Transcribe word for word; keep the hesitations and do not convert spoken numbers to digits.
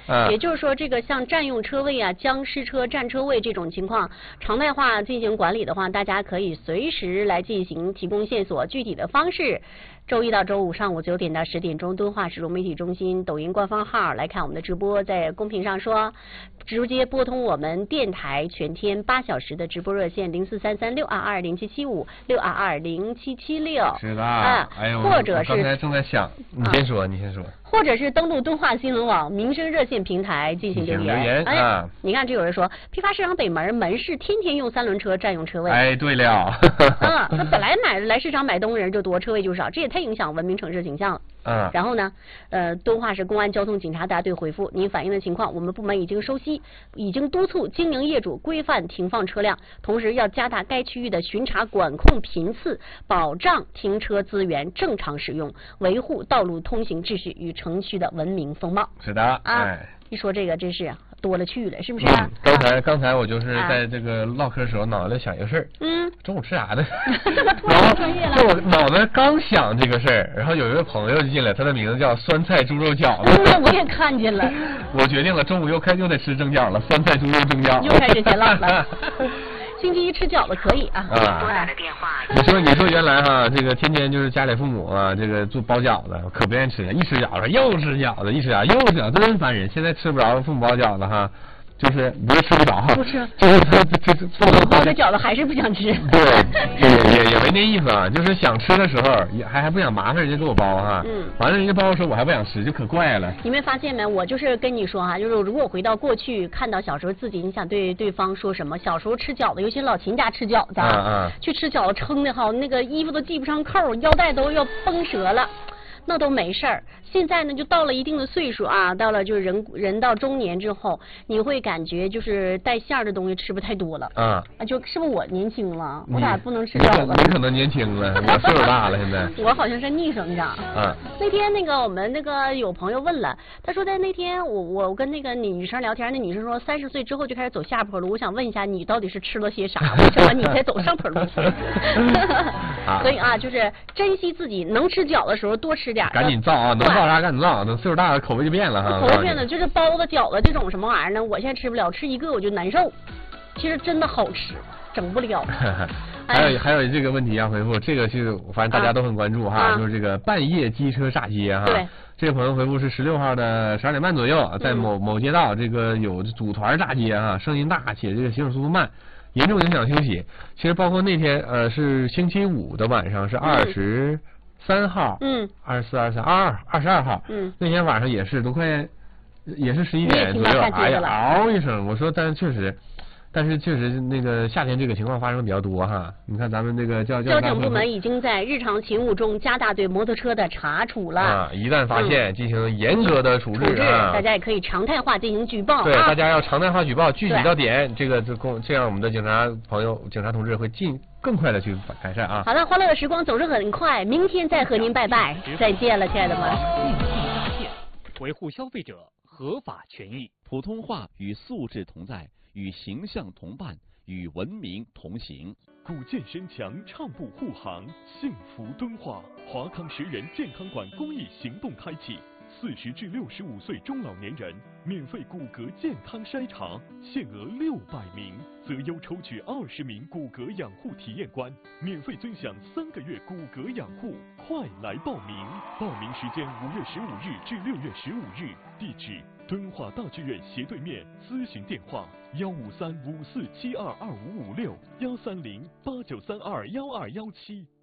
也就是说，这个像占用车位啊、僵尸车占车位这种情况，常态化进行管理的话，大家可以随时来进行提供线索，具体的方式。周一到周五上午九点到十点钟，敦化市容媒体中心抖音官方号来看我们的直播，在公屏上说，直接拨通我们电台全天八小时的直播热线零四三三六二二零七七五六二二零七七六。 是的，啊，哎呦， 或者是刚才正在想，你先说，啊、你先说。 或者是登录敦化新闻网民生热线平台进行留言。 留言哎， 啊， 你看这有人说，批发市场北门门市天天用三轮车占用车位。 哎，对了。 啊，那本来买来市场买东西人就多，车位就少，这也太影响文明城市形象了。 嗯。 然后呢，呃，敦化市公安交通警察大队回复您反映的情况，我们部门已经收悉，已经督促经营业主规范停放车辆，同时要加大该区域的巡查管控频次，保障停车资源正常使用，维护道路通行秩序与城区的文明风貌。 是的， 啊， 哎， 一说这个真是多了去了，是不是？ 嗯、刚才、啊、刚才我就是啊、 在这个唠嗑的时候，脑袋里想一个事儿。 嗯。 中午吃啥呢？然后就我脑袋刚想这个事儿，然后有一位朋友就进来，他的名字叫酸菜猪肉饺子。 那我也看见了。 我决定了，中午又开又得吃蒸饺了，酸菜猪肉蒸饺。 又开始先唠了。星期一吃饺子可以啊。 啊。你说你说原来哈，这个天天就是家里父母啊，这个做包饺子，可不愿意吃，一吃饺子又吃饺子，一吃饺子又吃饺子，真烦人。现在吃不着父母包饺子哈。就是不是吃不着， 不吃， 就是他这这做的包的饺子还是不想吃。 对，也也也没那意思啊，就是想吃的时候也还还不想麻烦人家给我包哈。嗯。完了人家包的时候我还不想吃，就可怪了。 你没发现没？我就是跟你说哈、啊，就是如果回到过去，看到小时候自己，你想对对方说什么？小时候吃饺子，尤其老秦家吃饺子， 啊啊， 去吃饺子撑的哈，那个衣服都系不上扣，腰带都要崩折了。那都没事儿，现在呢就到了一定的岁数啊，到了就是人人到中年之后，你会感觉就是带馅儿的东西吃不太多了啊，啊就是不是我年轻了，我咋不能吃饺子？ 你可能年轻了，我岁数大了现在。 我好像是逆生长。啊。那天那个我们那个有朋友问了，他说在那天我我跟那个女生聊天，那女生说三十岁之后就开始走下坡路，我想问一下你到底是吃了些啥？为什么你才走上坡路去？所以啊，就是珍惜自己能吃饺子的时候多吃点。 赶紧造啊！能造啥赶紧造，等岁数大了口味就变了哈。 口味变了，就是包子、饺子这种什么玩意儿呢？我现在吃不了，吃一个我就难受。其实真的好吃，整不了。 还有还有这个问题要回复，这个是反正大家都很关注哈， 啊、 就是这个半夜机车炸街哈。 对。 这个朋友回复是十六号的十二点半左右，在某某街道这个有组团炸街哈，声音大且这个行驶速度慢。严重影响休息。其实包括那天呃是星期五的晚上是二十。三号，嗯，二十四、二十三、二二十二号，嗯，那天晚上也是都快，也是十一点左右，哎呀，嗷一声，我说，但是确实，但是确实那个夏天这个情况发生比较多哈。你看咱们这个交交警部门已经在日常勤务中加大对摩托车的查处了啊，一旦发现进行严格的处置啊， 大家也可以常态化进行举报。 对，大家要常态化举报，具体到点，这个这公这样我们的警察朋友、警察同志会尽。更快的去改善啊！ 好的，欢乐的时光总是很快，明天再和您拜拜，再见了，亲爱的们。 维护消费者合法权益， 普通话与素质同在，与形象同伴，与文明同行。 古建身强，畅步护航，幸福敦化。华康十人健康馆公益行动开启。四十至六十五岁中老年人免费骨骼健康筛查，限额六百名，择优抽取二十名骨骼养护体验官，免费尊享三个月骨骼养护，快来报名！报名时间五月十五日至六月十五日，地址敦化大剧院斜对面，咨询电话幺五三五四七二二五五六幺三零八九三二幺二幺七。